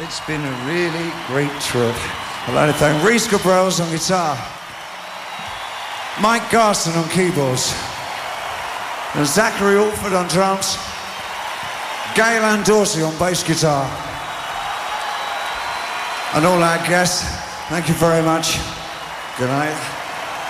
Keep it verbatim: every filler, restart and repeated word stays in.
It's been a really great trip. I'd like to thank Reese Cabrels on guitar, Mike Garson on keyboards, and Zachary Alford on drums, Gaylan Dorsey on bass guitar, and all our guests. Thank you very much. Good night.